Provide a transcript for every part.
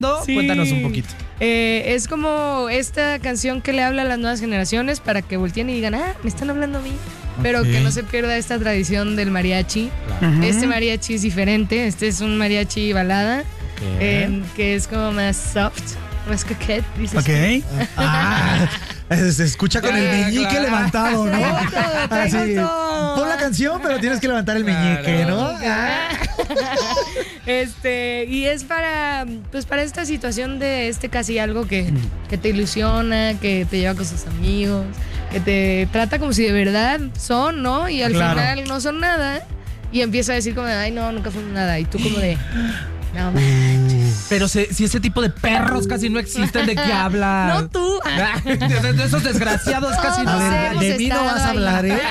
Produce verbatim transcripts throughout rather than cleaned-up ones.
¿no? Sí. Cuéntanos un poquito. Eh, es como esta canción que le habla a las nuevas generaciones para que volteen y digan, ah, me están hablando a mí. Pero Ok. que no se pierda esta tradición del mariachi. Ujú. Este mariachi es diferente. Este es un mariachi balada, eh, que es como más soft, más coquette, dices Ok. Ah, se escucha con Ya, el meñique claro. levantado, ¿no? Traigo todo, traigo Así, todo. pon la canción, pero tienes que levantar el Claro. meñique, ¿no? Ah. Este, y es para, pues para esta situación de este casi algo que, que te ilusiona, que te lleva con sus amigos, que te trata como si de verdad son, ¿no? Y al Claro. final no son nada. Y empieza a decir como, de, ay, no, nunca fuimos nada. Y tú como de, no manches. Pero se- si ese tipo de perros casi no existen, ¿de qué habla? No tú. De, de- de esos desgraciados casi no. Todos A ver, hemos de mí no estado vas a ahí. hablar, ¿eh?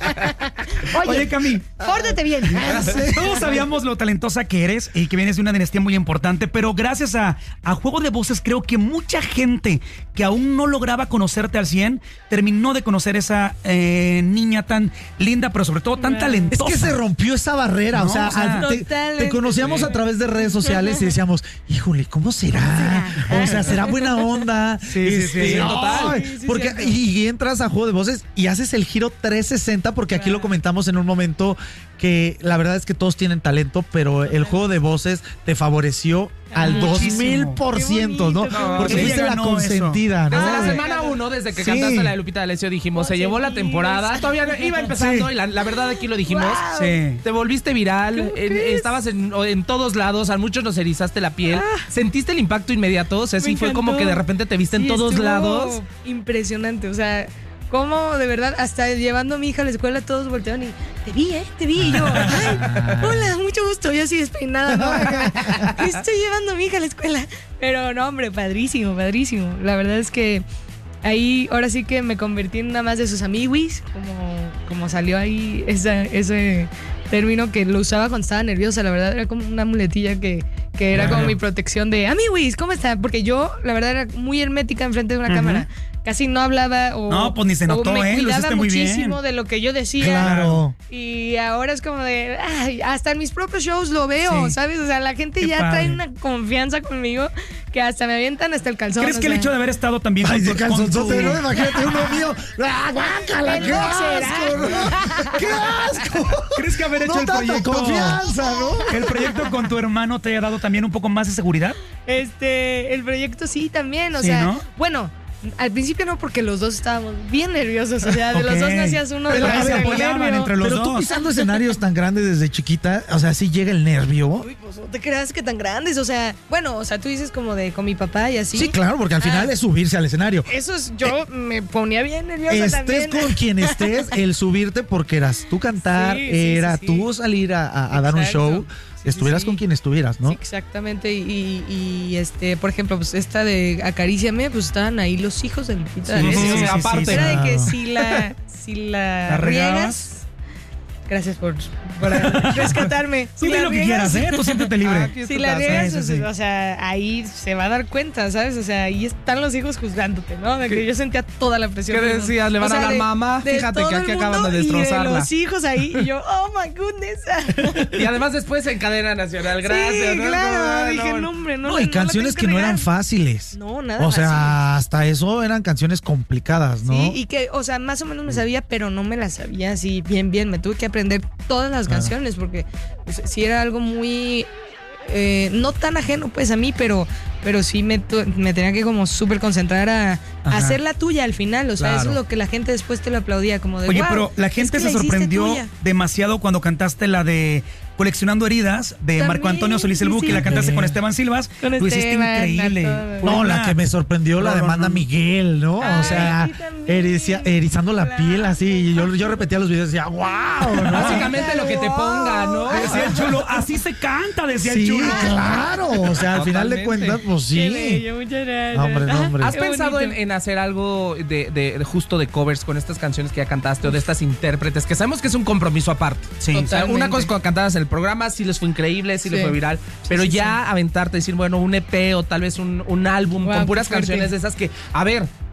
Oye, Oye, Cami, pórtate bien. todos sabíamos lo talentosa que eres y que vienes de una dinastía muy importante, pero gracias a, a Juego de Voces creo que mucha gente que aún no lograba conocerte al cien terminó de conocer esa eh, niña tan linda, pero sobre todo tan Es Es talentosa. que se rompió esa barrera, No, o sea, o sea, al- te, totalmente. te conocíamos a través de redes sociales y decíamos, híjole, ¿cómo será? O sea, ¿será buena onda? Sí, sí, sí, sí, total. ay, Sí, sí, porque, cierto. y, y entras a Juego de Voces y haces el giro trescientos sesenta, porque aquí lo comentamos en un momento que la verdad es que todos tienen talento, pero el Juego de Voces te favoreció al dos Muchísimo. mil por ciento, ¿no? Qué bonito, Porque qué fuiste bonito. la Ella ganó consentida, ¿no? Desde la Ay. semana uno, desde que Sí. cantaste la de Lupita D'Alessio, dijimos, se llevó la Conseguidos. temporada. Todavía no- iba empezando Sí. y la, la verdad aquí lo dijimos. Wow. Sí. Te volviste viral, ¿Cómo en- crees? estabas en, o- en todos lados, a muchos nos erizaste la piel. ¿Sentiste el impacto inmediato? O sea, Me sí fue como encantó. que de repente te viste en Sí, todos estuvo lados. Impresionante, o sea, como de verdad, hasta llevando a mi hija a la escuela, todos voltearon y te vi, ¿eh? Te vi. Y yo, ay, hola, mucho gusto. Yo así despeinada, ¿no? Acá, estoy llevando a mi hija a la escuela. Pero no, hombre, padrísimo, padrísimo. La verdad es que ahí, ahora sí que me convertí en una más de sus amiguis, como, como salió ahí esa, ese término que lo usaba cuando estaba nerviosa. La verdad era como una muletilla que, que era Claro. como mi protección de amiguis, ¿cómo está? Porque yo, la verdad, era muy hermética enfrente de una Ujú. cámara. Casi no hablaba o, No, pues ni se o notó, me ¿eh? Lo cuidaba hiciste muy bien. muchísimo de lo que yo decía. Claro. Y ahora es como de, ay, hasta en mis propios shows lo veo, Sí. ¿sabes? O sea, la gente Qué ya padre. trae una confianza conmigo que hasta me avientan hasta el calzón. ¿Crees o que el sea. hecho de haber estado también Ay, con de tu- con tu- calzonzote, ¿no? Imagínate uno mío. ¡Ah, guácala! El ¡Qué boxer, asco! ¿no? ¡Qué asco! ¿Crees que haber hecho No el tanta proyecto confianza, ¿no? el proyecto con tu hermano te haya dado también un poco más de seguridad? Este, el proyecto sí también, o Sí, sea, ¿no? bueno, al principio no, porque los dos estábamos bien nerviosos, o sea, de Ok. los dos nacías uno de Pero, la a ver, del apoyaban nervio. entre los Pero tú dos. pisando escenarios tan grandes desde chiquita, o sea, sí llega el nervio. Uy, pues no te creas que tan grandes, o sea, bueno, o sea, tú dices como de con mi papá y así. Sí, claro, porque al final Ah. es subirse al escenario. Eso es, yo me ponía bien nerviosa Estés también. con quien estés, el subirte porque eras tú cantar, Sí, sí, era sí, sí. tú salir a, a- a dar un Exacto. show, Sí, estuvieras sí, con sí. quien estuvieras, ¿no? Sí, exactamente. Y, y, este, por ejemplo, pues esta de Acaríciame, pues estaban ahí los hijos de Lupita Sí, D'Alessio. sí, O sea, sí, aparte. Era de que claro. si la, si la, ¿La regabas? riegas. Gracias por, por rescatarme. Tú Si di la lo que riegas- quieras, ¿eh? Tú siéntete libre. Ah, aquí es Si tu la casa. riegas, sí, pues, sí. o sea, ahí se va a dar cuenta, ¿sabes? O sea, ahí están los hijos juzgándote, ¿no? De que yo sentía toda la presión. ¿Qué de- decías? Le van o a sea, hablar, de- mamá, de fíjate todo que el aquí acaban mundo de y destrozarla. de los hijos ahí, y yo, oh my goodness. Y además después en cadena nacional, gracias. Sí, ¿no? claro. No, Dije, no. no, hombre, no. No, la- y no la canciones tengo que no eran regar. fáciles. No, nada O sea, fácil. hasta eso eran canciones complicadas, ¿no? Sí, y que, o sea, más o menos me sabía, pero no me las sabía así bien, bien. Me tuve que aprender todas las Claro. canciones porque pues, sí era algo muy, eh, no tan ajeno pues a mí, pero, pero sí me, tu- me tenía que como súper concentrar a, a Ajá. hacer la tuya al final. O sea, Claro. eso es lo que la gente después te lo aplaudía, como de, Oye, "Wow, pero la es gente que se la hiciste sorprendió tuya". demasiado cuando cantaste la de Coleccionando Heridas de También, Marco Antonio Solís el sí, Buki, sí. la cantaste Sí. con Esteban Silvas. Con Lo hiciste Esteban, increíble. a todo. No, Una- la que me sorprendió, la No, de no, Amanda no. Miguel, ¿no? o Ay, sea, sí, también. ericia- erizando la Claro. piel así. Y yo, yo repetía los videos y decía, wow, ¿no? Básicamente lo que te ponga, ¿no? Decía el chulo, así se canta, decía el Sí, chulo. claro. O sea, al final de Totalmente. cuentas, pues Qué sí. bello, muchas gracias. No, hombre, no, hombre. ¿Has Qué pensado en, bonito. en hacer algo de, de- de justo de covers con estas canciones que ya cantaste o de estas intérpretes? Que sabemos que es un compromiso aparte. Sí. O sea, Totalmente. una cosa es cuando cantabas en el programa, sí les fue increíble, sí, les Sí. fue viral. Pero sí, ya aventarte, decir, bueno, un E P o tal vez un, un álbum Guau, con qué puras fuerte. canciones de esas que, a ver,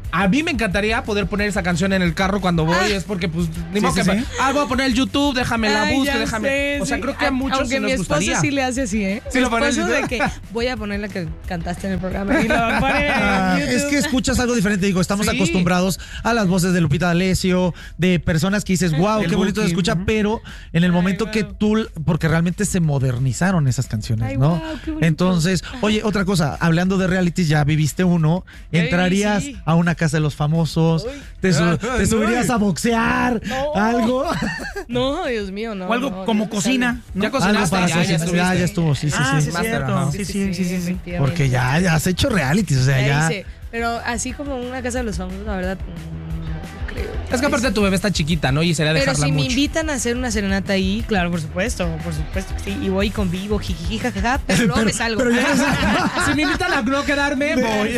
A mí me encantaría poder poner esa canción en el carro cuando voy, ah. es porque pues ni sí, modo sí, que sí. ah, voy a poner el YouTube, déjame la Ay, busque, ya déjame. sé, o sea, sí. creo que a muchos Aunque sí mi nos esposo gustaría. sí le hace así, ¿eh? Sí mi lo pone esposo en de YouTube. que voy a poner la que cantaste en el programa y lo pone en Ah, YouTube. es que escuchas algo diferente. Digo, estamos Sí. acostumbrados a las voces de Lupita D'Alessio, de personas que dices, wow, El qué bonito se Buki. escucha, pero en el Ay, momento wow. que tú, porque realmente se modernizaron esas canciones, Ay, ¿no? wow, qué bonito. Entonces, oye, otra cosa, hablando de realities, ya viviste uno, Ya entrarías viví, sí. a una casa de los famosos, Uy. te, su- te subirías a boxear, No. algo. No, Dios mío, no. O algo no, como Dios, cocina, ¿no? Ya Algo cocinaste, para ya, hacer- ya ya, estuviste. ya estuvo, sí, sí, Ah, sí. sí, es Master, cierto. ajá. Sí, sí, sí, sí, sí. efectivamente. Porque ya, ya has hecho realities, o sea, Ya ya. hice. Pero así como una casa de los famosos, la verdad, no creo. Es que aparte tu bebé está chiquita, ¿no? Y sería Pero dejarla si me mucho. invitan a hacer una serenata ahí, claro, por supuesto, por supuesto que sí. Y voy con vivo, jijiji, jajaja, pero luego me salgo. pero ya Si me invitan a no quedarme, voy.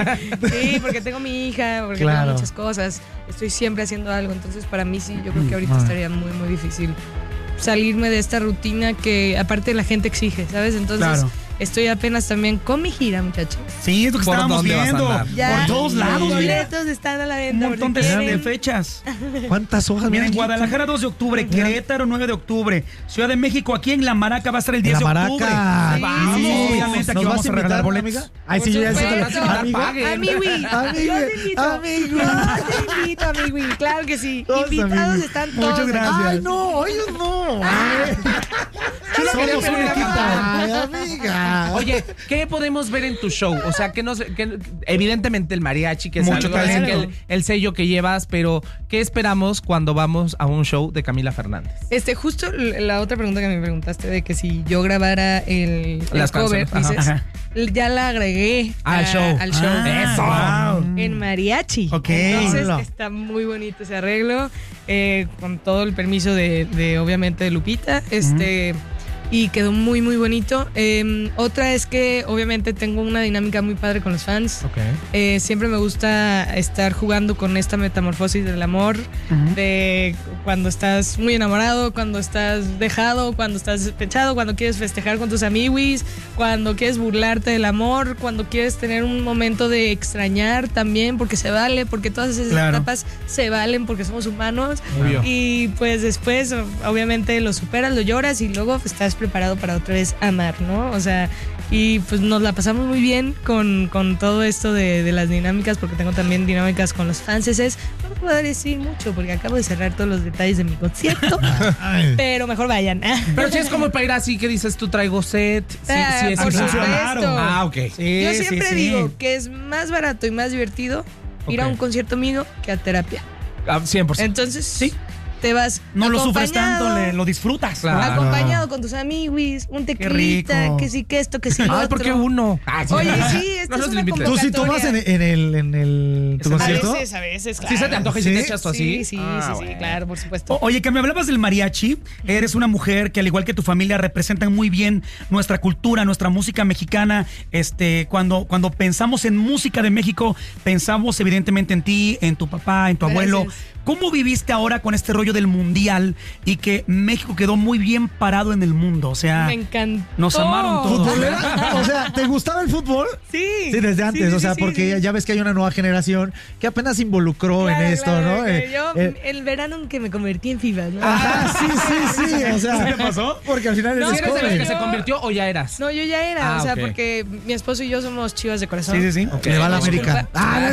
Sí, porque tengo mi hija, porque Claro. tengo muchas cosas. Estoy siempre haciendo algo. Entonces, para mí sí, yo creo que ahorita Ah. estaría muy, muy difícil salirme de esta rutina que aparte la gente exige, ¿sabes? Entonces, Claro. estoy apenas también con mi gira, muchachos. Sí, es lo que ¿Por estábamos dónde vas a viendo. andar? Ya, Por todos lados, los mira. boletos están a la Un venta. montón por de, si de quieren. fechas. ¿Cuántas hojas? Mira, en aquí. Guadalajara dos de octubre, Querétaro nueve de octubre, Ciudad de México, aquí en La Maraca va a estar el diez En La de octubre. Maraca. Sí, Vamos, sí, sí. obviamente aquí ¿Nos vamos vas a regalar invitar, boletos. amiga? Ay, Por sí, yo ya sé que supuesto. la amiga. Paguen. Amigui, Amigo, yo te invito. amigo. Yo te invito, amigui. Claro que sí. Todos Invitados amigui. están Muchas todos. gracias. Ay, no, ellos no. Ay, somos quería un ver equipo. acá. Ay, amiga. Oye, ¿qué podemos ver en tu show? O sea, que nos, que, evidentemente el mariachi, que es Mucho algo, así talento. que el, el sello que llevas, pero ¿qué esperamos cuando vamos a un show de Camila Fernández? Este, justo l- la otra pregunta que me preguntaste de que si yo grabara el, el Las cover, canciones, dices, ajá. l- ya la agregué Al a- show. al show. Ah, Eso. wow. En mariachi. Ok. Entonces Hola. está muy bonito ese arreglo, eh, con todo el permiso de, de, obviamente, de Lupita. Este. Y quedó muy, muy bonito. Eh, otra es que obviamente tengo una dinámica muy padre con los fans. Ok. Eh, siempre me gusta estar jugando con esta metamorfosis del amor, Ujú. de cuando estás muy enamorado, cuando estás dejado, cuando estás despechado, cuando quieres festejar con tus amiguis, cuando quieres burlarte del amor, cuando quieres tener un momento de extrañar también, porque se vale, porque todas esas Claro. etapas se valen porque somos humanos. Obvio. Y pues después, obviamente, lo superas, lo lloras y luego estás preparado para otra vez amar, ¿no? O sea, y pues nos la pasamos muy bien con, con todo esto de, de las dinámicas, porque tengo también dinámicas con los franceses. No puedo decir mucho porque acabo de cerrar todos los detalles de mi concierto, Ay. pero mejor vayan. Pero si es como para ir así que dices, tú traigo set. Sí, Ah, sí, es por claro. supuesto. Ah, ok. Sí, Yo sí, siempre sí. digo que es más barato y más divertido ir a Ok. un concierto mío que a terapia. Ah, cien por ciento. Entonces, Sí. te vas No lo sufres acompañado, tanto, le- lo disfrutas. Claro. acompañado con tus amiguis, un tequilita, rico. que sí que esto, que sí lo Ay, otro. ¿por qué uno? Ah, sí. Oye, sí, esto No es nos una limites. ¿Tú sí tomas en, en el, en el tu A A concierto? veces, a veces, claro. ¿Sí se te antoja y si ¿Sí? te echas tú así? Sí, sí, Ah, sí, sí, bueno. claro, por supuesto. O- Oye, que me hablabas del mariachi, eres una mujer que al igual que tu familia representan muy bien nuestra cultura, nuestra música mexicana. Este, cuando, cuando pensamos en música de México, pensamos evidentemente en ti, en tu papá, en tu abuelo. Gracias. ¿Cómo viviste ahora con este rollo del mundial y que México quedó muy bien parado en el mundo? O sea, Me encantó. nos amaron todos. ¿Futbolera? O sea, ¿te gustaba el fútbol? Sí. Sí, desde antes, Sí, sí, o sea, sí, porque sí. ya, ya ves que hay una nueva generación que apenas se involucró Claro, en esto, claro, ¿no? que Eh, yo, eh, el verano en que me convertí en FIFA, ¿no? Ajá, sí, sí, sí, o sea. ¿Sí te pasó? Porque al final No, ¿Sí eres eres de los joven. que se convirtió o ya eras? No, yo ya era, Ah, o sea, ok. porque mi esposo y yo somos chivas de corazón. Sí, sí, sí. Ok. Le va a la Disculpa. América. Ah,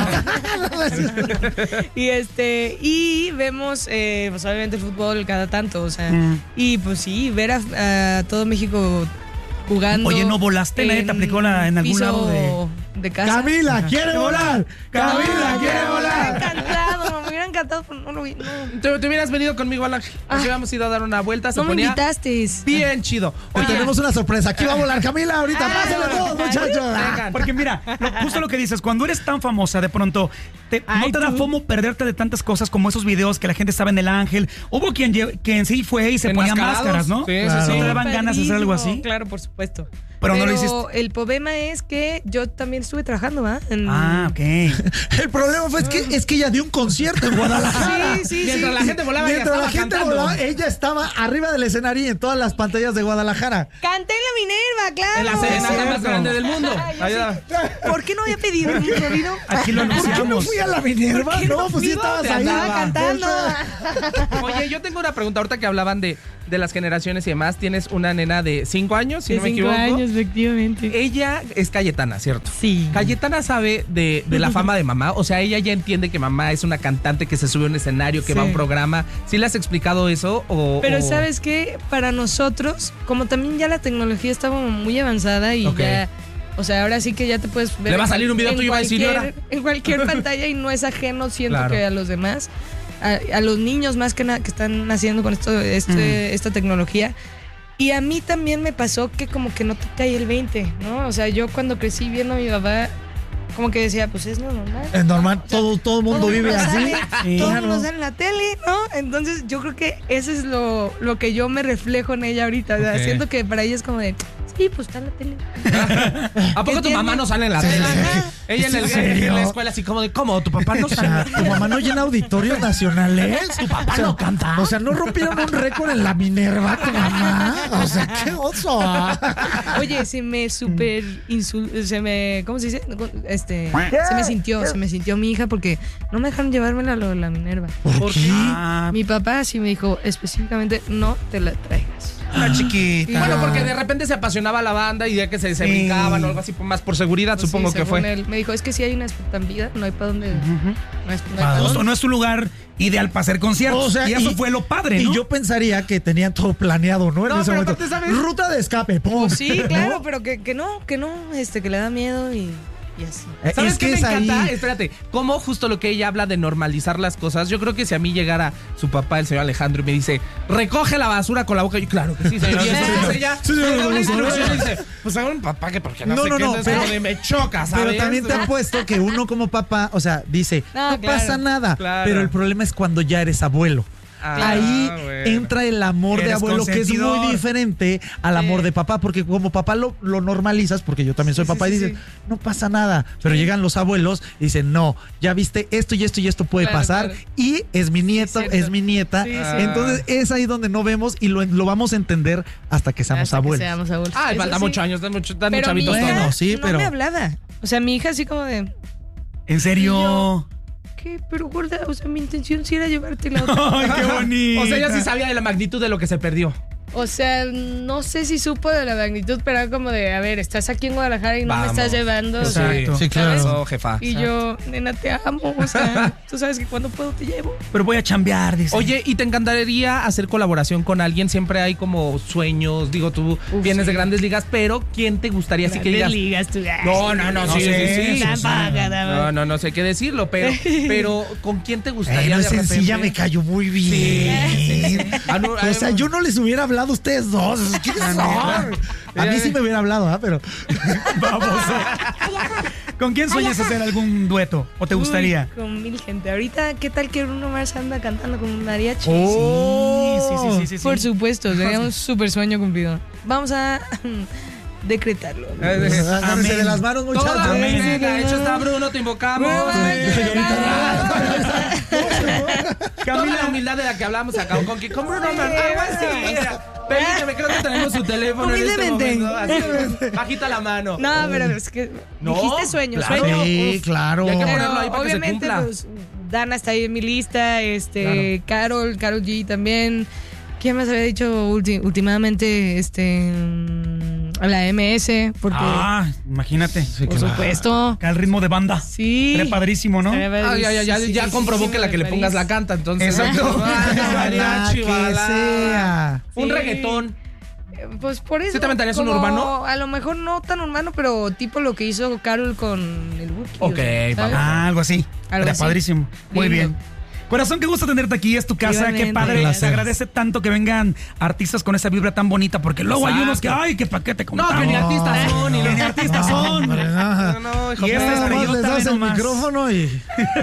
no, no, no. Y este, y vemos, eh, pues obviamente el fútbol cada tanto, o sea, Mm. y pues sí, ver a, a todo México jugando. Oye, ¿no volaste? ¿Nadie te aplicó la- en algún piso lado de- de casa? Camila, quiere volar. Camila, No, quiere Me hubiera volar. encantado, me hubiera encantado, pero no lo vi. No, Te, te hubieras venido conmigo a la... Nos Ah. hubiéramos ido a dar una vuelta, se no me ponía invitaste. bien chido. Te Oye, tenemos una sorpresa. Aquí va a volar Camila ahorita. Ah, Pásenle todos, muchachos. vengan. Porque mira, lo- justo lo que dices, cuando eres tan famosa, de pronto, te- Ay, no te da tú. fomo perderte de tantas cosas como esos videos que la gente estaba en el ángel. Hubo quien, lle- quien sí fue y se ponía Enmascarados. máscaras, ¿no? Sí, sí, Claro. ¿No sí. te daban ganas de hacer algo así? Claro, por supuesto. Pero no lo hiciste. el problema es que yo también estuve trabajando, ¿va? En- Ah, ok. El problema fue es que, es que ella dio un concierto en Guadalajara. Sí, sí, Mientras sí. la gente volaba, ella Mientras la estaba gente cantando. volaba, ella estaba arriba del escenario y en todas las pantallas de Guadalajara. Canté en la Minerva, claro. En la serenata cierto. más grande del mundo. Ay, yo Ahí da- ¿Por qué no había pedido un sonido? Aquí lo ¿Por qué no anunciamos. fui a la Minerva? ¿Por qué No, no pues sí fui? estabas Te ahí. andaba cantando. Oye, yo tengo una pregunta ahorita que hablaban de, de las generaciones y demás. Tienes una nena de cinco años, si De no me cinco equivoco. años, efectivamente. Ella es Cayetana, ¿cierto? Sí. Cayetana sabe de, de la fama de mamá. O sea, ella ya entiende que mamá es una cantante que se sube a un escenario, que Sí. va a un programa. ¿Sí le has explicado eso? O, Pero o- ¿sabes qué? Para nosotros, como también ya la tecnología está como muy avanzada y Ok. ya... O sea, ahora sí que ya te puedes ver... Le va a salir un video en tuyo y va a decir, cualquier- "Llora". En cualquier pantalla y no es ajeno, siento Claro. que a los demás. A, a los niños más que nada que están naciendo con esto, este, esta tecnología. Y a mí también me pasó que como que no te cae el veinte, ¿no? O sea, yo cuando crecí viendo a mi papá, como que decía, pues es normal. Es normal, todo, todo el mundo Todo vive mundo así. sale, Sí. todo el Claro. mundo sale en la tele, ¿no? Entonces yo creo que eso es lo, lo que yo me reflejo en ella ahorita. O sea, Ok. siento que para ella es como de, sí, pues está en la tele. ¿A poco tu tiene? mamá no sale en la tele? Ajá. Ella en, el- ¿En serio? en la escuela así como de, ¿cómo? ¿Tu papá no O sale? sea, tu mamá no llena auditorios nacionales. Tu papá no canta. O sea, no rompieron un récord en la Minerva, tu mamá. O sea, qué oso. Oye, se me súper insul... Se me... ¿Cómo se dice? Este... Se me sintió, se me sintió mi hija porque no me dejaron llevármela a lo de la Minerva. ¿Por qué? Ah, Mi papá sí me dijo específicamente, no te la traigas. una chiquita. Bueno, porque de repente se apasionaba la banda y ya que se, se Sí. brincaban o algo así, más por seguridad, Pues supongo sí, que según fue. él. Me dijo, es que si hay una estampida, no hay para dónde... No, es- no hay pa' No, dónde. no es un lugar ideal para hacer conciertos. O sea, y eso y- fue lo padre, ¿no? Y yo pensaría que tenían todo planeado, ¿no? En No, ese pero momento. aparte, ¿sabes? Ruta de escape, pum. Pues sí, ¿no? claro, pero que, que no, que no, este, que le da miedo y, y así. Eh, ¿Sabes es qué que me es encanta? ahí. Espérate, cómo justo lo que ella habla de normalizar las cosas. Yo creo que si a mí llegara su papá, el señor Alejandro, y me dice, recoge la basura con la boca, yo, claro que sí, señor. Y entonces ella, Sí, sí, me sí, da sí, una sí, instrucción sí. y dice, pues haga un papá que porque no, No, sé no, qué, no, entonces pero- como de, me choca, ¿sabes? Pero también te apuesto que uno como papá, o sea, dice, No, no, claro. pasa nada. Claro. Pero el problema es cuando ya eres abuelo. Ah, Ahí bueno. entra el amor de Eres abuelo, que es muy consentidor. diferente al amor Sí. de papá, porque como papá lo, lo normalizas, porque yo también soy Sí, sí, papá, sí, y dices, sí. no pasa nada. Pero llegan los abuelos y dicen, no, ya viste esto y esto y esto puede Claro, pasar, claro. y es mi nieto, cierto. es mi nieta. Sí, sí. Entonces es ahí donde no vemos y lo, lo vamos a entender hasta que seamos Hasta que abuelos. seamos abuelos. Ah, Eso falta sí. muchos años, están mucho, están Pero mi chavitos hija todos. Bueno, sí, no pero- me hablaba. O sea, mi hija así como de, ¿En serio? ¿qué? Pero gorda, o sea, mi intención sí era llevarte la otra. Ay, qué bonito. O sea, ella sí sabía de la magnitud de lo que se perdió. O sea, no sé si supo de la magnitud, pero era como de, a ver, estás aquí en Guadalajara y no Vamos. me estás llevando. o sea, Exacto. Sí, claro. Eso, jefa. y yo, nena, te amo. O sea, tú sabes que cuando puedo te llevo. Pero voy a chambear, dice. Oye, ¿y te encantaría hacer colaboración con alguien? Siempre hay como sueños, digo, tú Uf, vienes sí. de Grandes Ligas, pero ¿quién te gustaría así que digas? ligas tú. No, no, no, sí, sí, sí, sí. Tampoco, No, tampoco. no, no sé qué decirlo, pero, pero ¿con quién te Eh, gustaría no de es sencilla, repente? me cayó muy bien. Ah, no, O sea, ah, yo no les hubiera hablado a ustedes dos. ¿Quiénes son? A mí sí me hubiera hablado, ¿ah? Pero Vamos. ¿Con quién sueñas hacer algún dueto? ¿O te gustaría? Uy, con mil gente. Ahorita, ¿qué tal que Bruno Mars anda cantando con un mariachi? Sí, sí, sí, sí, sí, sí. Por supuesto, sería un súper sueño cumplido. Vamos a decretarlo. agárrense Amén. de las manos, muchachos. Toda vez, Amén. venga, hecho está Bruno, te invocamos. Bruno, Toda la humildad de la que hablamos acá, con que con Bruno Mars, algo así. Mira, Permíteme, creo que tenemos su teléfono en este Humildemente. momento. Así, bajita la mano. No, pero es que No, dijiste sueño, claro. sueño. Sí, uf. claro. Y hay que Pero ponerlo ahí para que se obviamente, cumpla. pues, Dana está ahí en mi lista, este, Carol, Carol G también. ¿Quién más había dicho ulti- últimamente? Este, mm, a la M S, porque Ah, imagínate. por supuesto. Acá el ritmo de banda. Sí. Sería padrísimo, ¿no? Estaría Ah, ya, ya, ya, sí, ya sí, comprobó sí, que la me que le parece. pongas la canta, entonces. Exacto. Ah, mariachi, que balada. sea. Un Sí. reggaetón. Eh, Pues por eso. ¿Sí te aventarías un como, urbano? A lo mejor no tan urbano, pero tipo lo que hizo Carol con el Wookiee. Ok, o sea, ¿sabes? Ah, algo así. Algo Sería así. padrísimo. Muy Lindo. bien. Corazón, qué gusto tenerte aquí, es tu casa, Igualmente. qué padre. Placer. Se agradece tanto que vengan artistas con esa vibra tan bonita, porque luego hay Exacto. unos que, ay, qué paquete No, contamos. que ni artistas son. Ni Que ni artistas son. Hombre, no. No, no, hijo Y mío. esta Nada más estrellota, les das ve el nomás. micrófono y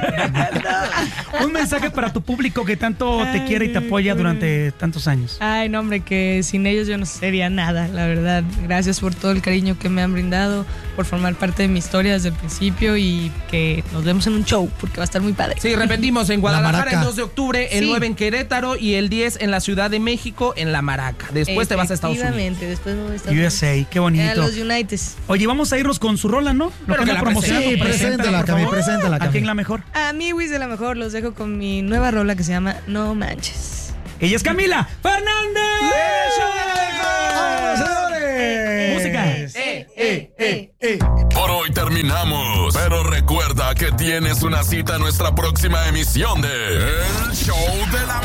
Un mensaje para tu público que tanto te quiere y te apoya durante tantos años. Ay, no, hombre, que sin ellos yo no sería nada, la verdad. Gracias por todo el cariño que me han brindado, por formar parte de mi historia desde el principio y que nos vemos en un show porque va a estar muy padre. Sí, repetimos, en Guadalajara el dos de octubre, el Sí. nueve en Querétaro y el diez en la Ciudad de México, en La Maraca. Después te vas a Estados Unidos. Efectivamente, después me voy a Estados U Unidos. S A, qué A bonito. los Uniteds. Oye, vamos a irnos con su rola, ¿no? Lo Pero que que anda la promocionando. presente. Sí, preséntala, por Cami, favor. preséntala, ¿A Cami. quién la mejor? A mí, Wiz, de la mejor, los dejo con mi nueva rola que se llama No Manches. Ella es Camila Fernández. ¡Señores! Música. Eh, eh, eh, eh. Por hoy terminamos, pero recuerda que tienes una cita en nuestra próxima emisión de El Show de la